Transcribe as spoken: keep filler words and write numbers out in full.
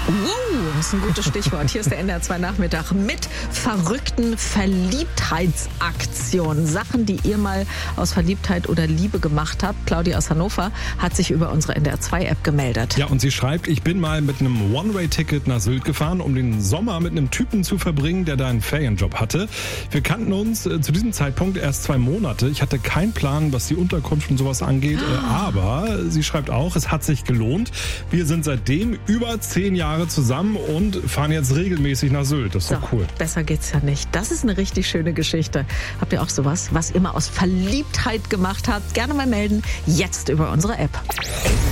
Uh, das ist ein gutes Stichwort. Hier ist der N D R zwei Nachmittag mit verrückten Verliebtheitsaktionen. Sachen, die ihr mal aus Verliebtheit oder Liebe gemacht habt. Claudia aus Hannover hat sich über unsere N D R zwei App gemeldet. Ja, und sie schreibt, ich bin mal mit einem One-Way-Ticket nach Sylt gefahren, um den Sommer mit einem Typen zu verbringen, der da einen Ferienjob hatte. Wir kannten uns äh, zu diesem Zeitpunkt erst zwei Monate. Ich hatte keinen Plan, was die Unterkunft und sowas angeht. Äh, aber sie schreibt auch, es hat sich gelohnt. Wir sind seitdem über zehn Jahre zusammen und fahren jetzt regelmäßig nach Sylt. Das ist so, doch cool. Besser geht's ja nicht. Das ist eine richtig schöne Geschichte. Habt ihr auch sowas, was ihr mal aus Verliebtheit gemacht habt? Gerne mal melden. Jetzt über unsere App.